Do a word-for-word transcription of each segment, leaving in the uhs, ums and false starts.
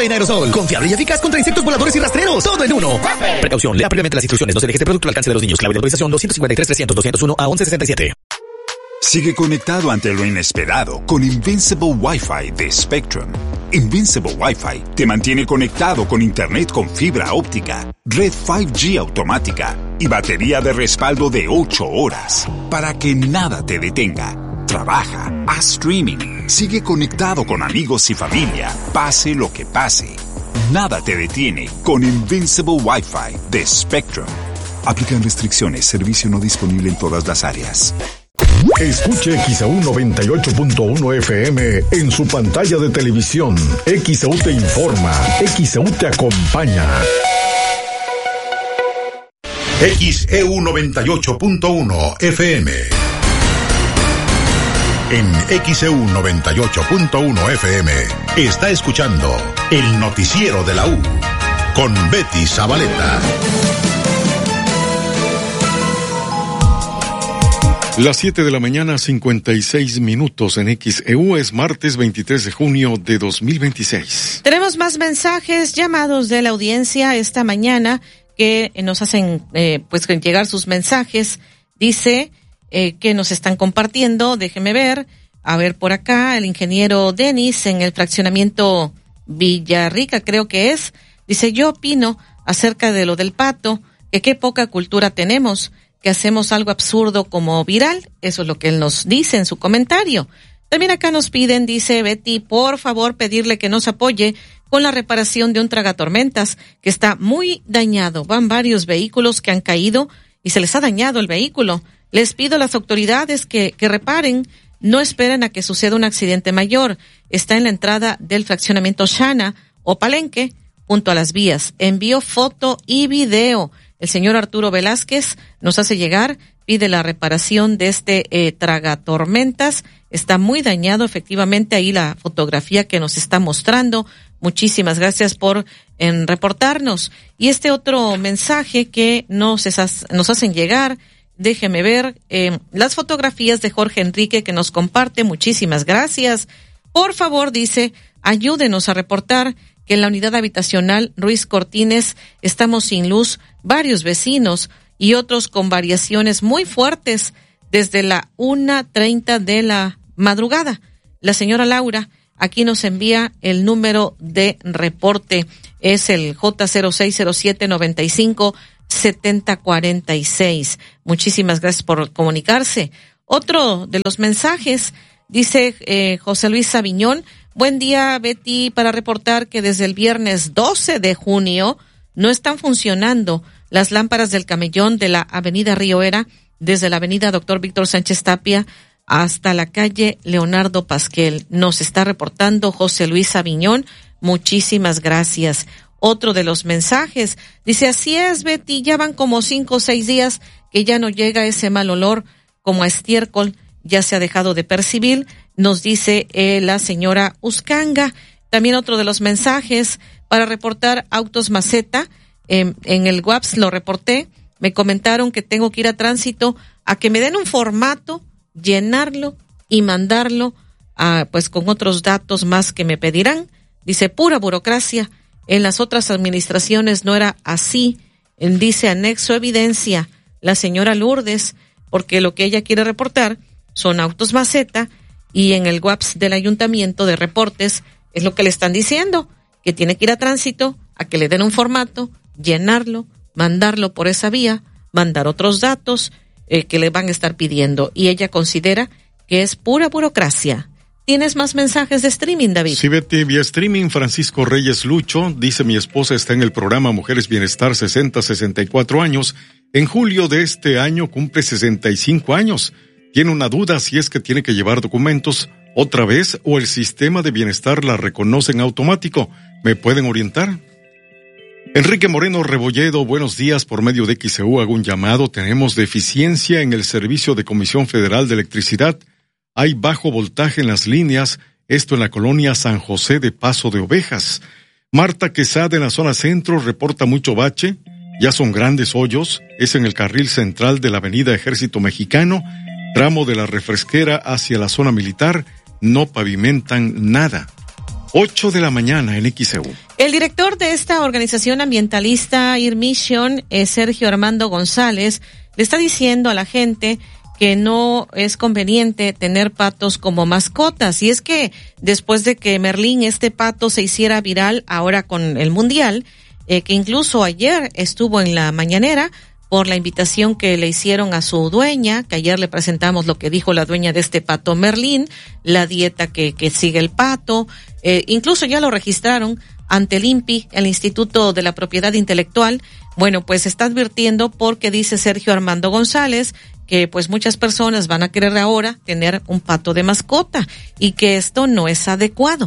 en aerosol. Confiable y eficaz contra insectos voladores y rastreros. Todo en uno. Precaución, lea previamente las instrucciones. No se deje este producto al alcance de los niños. Clave de autorización doscientos cincuenta y tres trescientos doscientos uno a once sesenta y siete. Sigue conectado ante lo inesperado con Invincible Wi-Fi de Spectrum. Invincible Wi-Fi te mantiene conectado con internet con fibra óptica, red cinco G automática y batería de respaldo de ocho horas para que nada te detenga. Trabaja, haz streaming, sigue conectado con amigos y familia, pase lo que pase. Nada te detiene con Invincible Wi-Fi de Spectrum. Aplican restricciones, servicio no disponible en todas las áreas. Escuche X A U noventa y ocho punto uno F M en su pantalla de televisión. X A U te informa, X A U te acompaña. X E U noventa y ocho punto uno F M. En X E U noventa y ocho punto uno F M está escuchando el noticiero de la U con Betty Zabaleta. Las siete de la mañana, cincuenta y seis minutos en X E U, es martes veintitrés de junio de dos mil veintiséis. Tenemos más mensajes, llamados de la audiencia esta mañana que nos hacen eh, pues llegar sus mensajes. Dice eh, que nos están compartiendo, déjeme ver, a ver por acá, el ingeniero Denis en el fraccionamiento Villarrica, creo que es, dice, yo opino acerca de lo del pato, que qué poca cultura tenemos, que hacemos algo absurdo como viral. Eso es lo que él nos dice en su comentario. También acá nos piden, dice Betty, por favor pedirle que nos apoye con la reparación de un tragatormentas que está muy dañado. Van varios vehículos que han caído y se les ha dañado el vehículo. Les pido a las autoridades que, que reparen, no esperen a que suceda un accidente mayor. Está en la entrada del fraccionamiento Shana o Palenque, junto a las vías. Envío foto y video. El señor Arturo Velázquez nos hace llegar, pide la reparación de este eh, tragatormentas. Está muy dañado, efectivamente, ahí la fotografía que nos está mostrando. Muchísimas gracias por en reportarnos. Y este otro mensaje que nos, esas, nos hacen llegar, déjeme ver, eh, las fotografías de Jorge Enrique que nos comparte. Muchísimas gracias. Por favor, dice, ayúdenos a reportar que en la unidad habitacional Ruiz Cortines estamos sin luz, varios vecinos y otros con variaciones muy fuertes desde la una treinta de la madrugada. La señora Laura aquí nos envía el número de reporte, es el J cero seis cero siete noventa y cinco setenta cuarenta y seis. Muchísimas gracias por comunicarse. Otro de los mensajes dice eh, José Luis Sabiñón, buen día, Betty, para reportar que desde el viernes doce de junio no están funcionando las lámparas del camellón de la avenida Río Era, desde la avenida Doctor Víctor Sánchez Tapia hasta la calle Leonardo Pasquel. Nos está reportando José Luis Aviñón. Muchísimas gracias. Otro de los mensajes dice, así es, Betty, ya van como cinco o seis días que ya no llega ese mal olor como a estiércol, ya se ha dejado de percibir, nos dice eh, la señora Uscanga. También otro de los mensajes para reportar autos maceta, eh, en el WhatsApp lo reporté, me comentaron que tengo que ir a tránsito a que me den un formato, llenarlo y mandarlo a, pues con otros datos más que me pedirán. Dice, pura burocracia, en las otras administraciones no era así. Él dice, anexo evidencia, la señora Lourdes, porque lo que ella quiere reportar son autos maceta, y en el WhatsApp del ayuntamiento de reportes es lo que le están diciendo, que tiene que ir a tránsito, a que le den un formato, llenarlo, mandarlo por esa vía, mandar otros datos eh, que le van a estar pidiendo, y ella considera que es pura burocracia. ¿Tienes más mensajes de streaming, David? Sí, Betty, vía streaming, Francisco Reyes Lucho dice, mi esposa está en el programa Mujeres Bienestar sesenta a sesenta y cuatro años, en julio de este año cumple sesenta y cinco años, tiene una duda si es que tiene que llevar documentos otra vez o el sistema de bienestar la reconoce en automático, ¿me pueden orientar? Enrique Moreno Rebolledo, buenos días, por medio de X E U hago un llamado, tenemos deficiencia en el servicio de Comisión Federal de Electricidad, hay bajo voltaje en las líneas, esto en la colonia San José de Paso de Ovejas. Marta Quesada en la zona centro reporta mucho bache, ya son grandes hoyos, es en el carril central de la avenida Ejército Mexicano, tramo de la refresquera hacia la zona militar, no pavimentan nada. ocho de la mañana en X E U. El director de esta organización ambientalista Earth Mission, eh, Sergio Armando González, le está diciendo a la gente que no es conveniente tener patos como mascotas. Y es que después de que Merlín, este pato, se hiciera viral ahora con el Mundial, eh, que incluso ayer estuvo en la mañanera por la invitación que le hicieron a su dueña, que ayer le presentamos lo que dijo la dueña de este pato Merlín, la dieta que, que sigue el pato, eh, incluso ya lo registraron ante el I N P I, el Instituto de la Propiedad Intelectual. Bueno, pues está advirtiendo porque dice Sergio Armando González que pues muchas personas van a querer ahora tener un pato de mascota y que esto no es adecuado.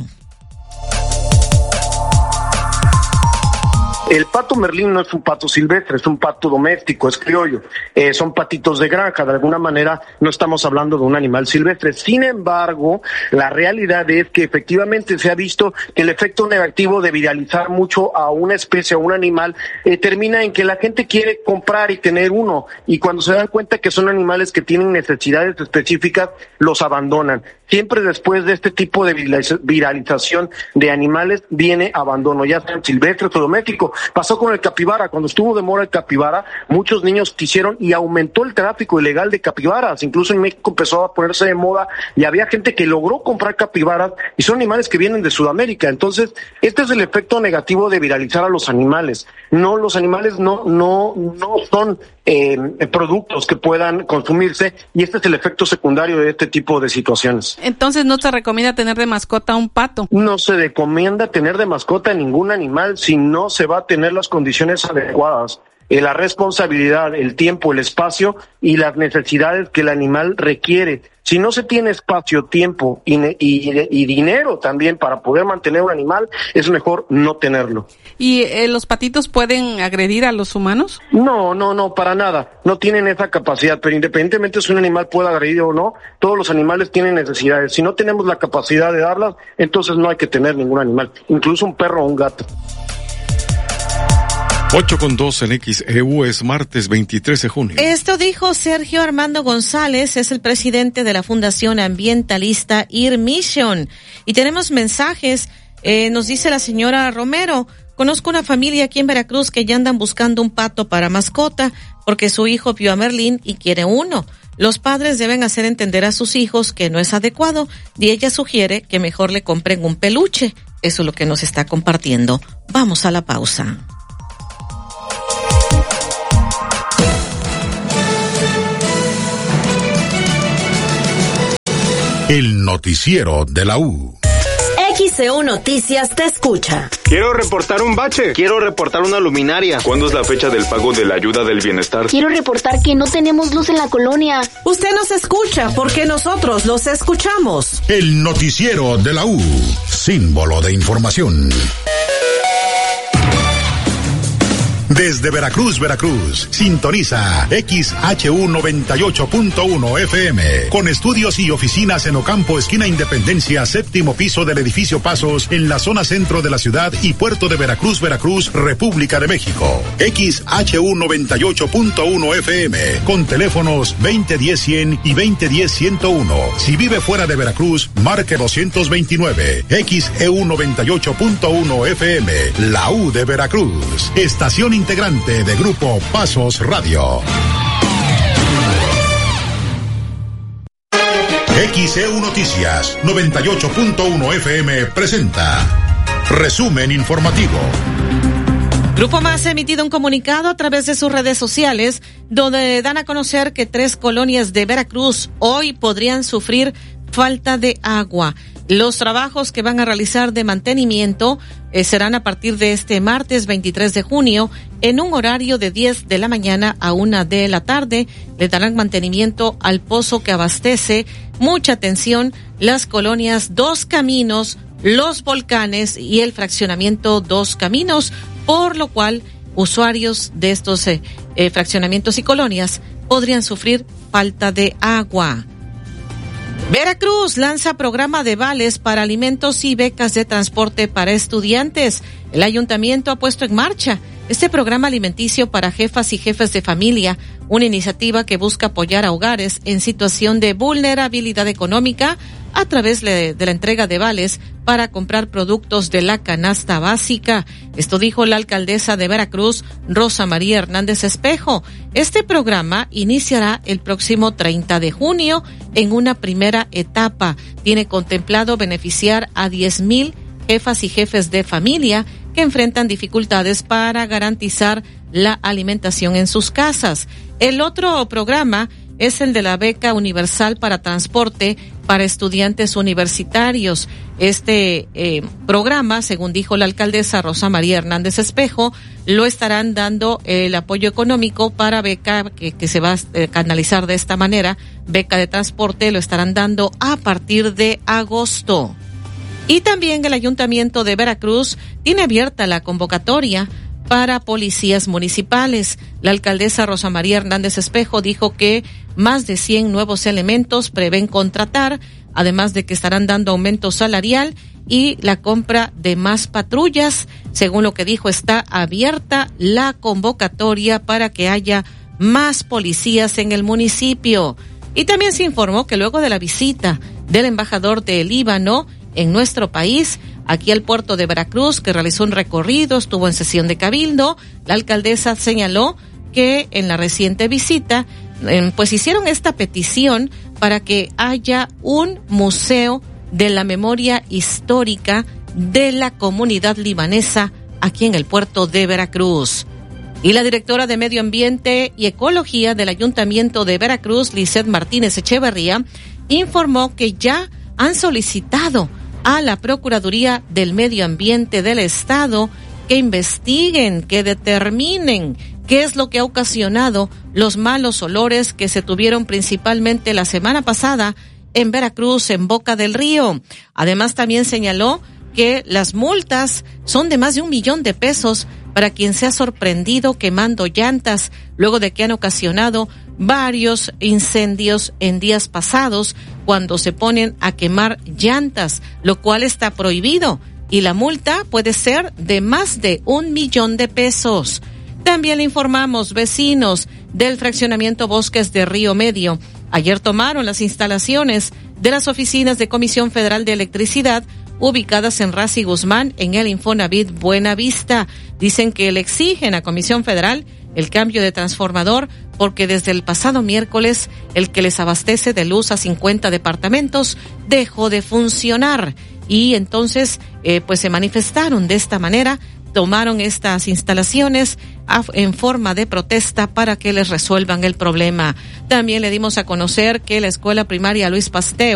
El pato Merlín no es un pato silvestre, es un pato doméstico, es criollo. Eh, son patitos de granja, de alguna manera no estamos hablando de un animal silvestre. Sin embargo, la realidad es que efectivamente se ha visto que el efecto negativo de viralizar mucho a una especie, a un animal, eh, termina en que la gente quiere comprar y tener uno, y cuando se dan cuenta que son animales que tienen necesidades específicas, los abandonan. Siempre después de este tipo de viralización de animales viene abandono, ya sean silvestres o domésticos. Pasó con el capibara, cuando estuvo de moda el capibara, muchos niños quisieron y aumentó el tráfico ilegal de capibaras, incluso en México empezó a ponerse de moda y había gente que logró comprar capibaras y son animales que vienen de Sudamérica. Entonces, este es el efecto negativo de viralizar a los animales. No, los animales no, no, no son eh, productos que puedan consumirse y este es el efecto secundario de este tipo de situaciones. Entonces, ¿no se recomienda tener de mascota un pato? No se recomienda tener de mascota ningún animal si no se va a tener las condiciones adecuadas, eh, la responsabilidad, el tiempo, el espacio y las necesidades que el animal requiere. Si no se tiene espacio, tiempo y, y, y dinero también para poder mantener un animal, es mejor no tenerlo. ¿Y eh, los patitos pueden agredir a los humanos? No, no, no, para nada. No tienen esa capacidad, pero independientemente si un animal pueda agredir o no, todos los animales tienen necesidades. Si no tenemos la capacidad de darlas, entonces no hay que tener ningún animal, incluso un perro o un gato. ocho con dos en X E U, es martes veintitrés de junio. Esto dijo Sergio Armando González, es el presidente de la Fundación Ambientalista Earth Mission. Y tenemos mensajes, eh, nos dice la señora Romero: conozco una familia aquí en Veracruz que ya andan buscando un pato para mascota porque su hijo vio a Merlín y quiere uno. Los padres deben hacer entender a sus hijos que no es adecuado y ella sugiere que mejor le compren un peluche. Eso es lo que nos está compartiendo. Vamos a la pausa. El noticiero de la U. X E U Noticias te escucha. Quiero reportar un bache. Quiero reportar una luminaria. ¿Cuándo es la fecha del pago de la ayuda del bienestar? Quiero reportar que no tenemos luz en la colonia. Usted nos escucha porque nosotros los escuchamos. El noticiero de la U. Símbolo de información. Desde Veracruz, Veracruz, sintoniza X H U noventa y ocho punto uno F M, con estudios y oficinas en Ocampo, esquina Independencia, séptimo piso del edificio Pasos, en la zona centro de la ciudad y puerto de Veracruz, Veracruz, República de México. X H U noventa y ocho punto uno F M, con teléfonos veinte diez cien y veinte diez ciento uno. Si vive fuera de Veracruz, marque doscientos veintinueve. X E U noventa y ocho punto uno F M, la U de Veracruz. Estación integrante de Grupo Pasos Radio. X E U Noticias noventa y ocho punto uno F M presenta resumen informativo. Grupo Más ha emitido un comunicado a través de sus redes sociales donde dan a conocer que tres colonias de Veracruz hoy podrían sufrir falta de agua. Los trabajos que van a realizar de mantenimiento eh, serán a partir de este martes veintitrés de junio en un horario de diez de la mañana a una de la tarde. Le darán mantenimiento al pozo que abastece, mucha atención, las colonias Dos Caminos, Los Volcanes y el fraccionamiento Dos Caminos, por lo cual usuarios de estos eh, eh, fraccionamientos y colonias podrían sufrir falta de agua. Veracruz lanza programa de vales para alimentos y becas de transporte para estudiantes. El ayuntamiento ha puesto en marcha este programa alimenticio para jefas y jefes de familia, una iniciativa que busca apoyar a hogares en situación de vulnerabilidad económica a través de, de la entrega de vales para comprar productos de la canasta básica. Esto dijo la alcaldesa de Veracruz, Rosa María Hernández Espejo. Este programa iniciará el próximo treinta de junio en una primera etapa. Tiene contemplado beneficiar a diez mil jefas y jefes de familia que enfrentan dificultades para garantizar la alimentación en sus casas. El otro programa es el de la beca universal para transporte para estudiantes universitarios. Este eh, programa, según dijo la alcaldesa Rosa María Hernández Espejo, lo estarán dando el apoyo económico para beca que, que se va a eh, canalizar de esta manera. Beca de transporte lo estarán dando a partir de agosto. Y también el Ayuntamiento de Veracruz tiene abierta la convocatoria para policías municipales. La alcaldesa Rosa María Hernández Espejo dijo que más de cien nuevos elementos prevén contratar, además de que estarán dando aumento salarial y la compra de más patrullas. Según lo que dijo, está abierta la convocatoria para que haya más policías en el municipio. Y también se informó que luego de la visita del embajador del Líbano en nuestro país, aquí al puerto de Veracruz, que realizó un recorrido, estuvo en sesión de cabildo, la alcaldesa señaló que en la reciente visita, eh, pues hicieron esta petición para que haya un museo de la memoria histórica de la comunidad libanesa aquí en el puerto de Veracruz. Y la directora de Medio Ambiente y Ecología del Ayuntamiento de Veracruz, Lizeth Martínez Echeverría, informó que ya han solicitado a la Procuraduría del Medio Ambiente del Estado que investiguen, que determinen qué es lo que ha ocasionado los malos olores que se tuvieron principalmente la semana pasada en Veracruz, en Boca del Río. Además, también señaló que las multas son de más de un millón de pesos para quien se ha sorprendido quemando llantas luego de que han ocasionado varios incendios en días pasados cuando se ponen a quemar llantas, lo cual está prohibido, y la multa puede ser de más de un millón de pesos. También le informamos, vecinos del fraccionamiento Bosques de Río Medio ayer tomaron las instalaciones de las oficinas de Comisión Federal de Electricidad ubicadas en Razi Guzmán en el Infonavit Buena Vista. Dicen que le exigen a Comisión Federal el cambio de transformador porque desde el pasado miércoles el que les abastece de luz a cincuenta departamentos dejó de funcionar y entonces eh, pues se manifestaron de esta manera, tomaron estas instalaciones a, en forma de protesta para que les resuelvan el problema. También le dimos a conocer que la escuela primaria Luis Pasteur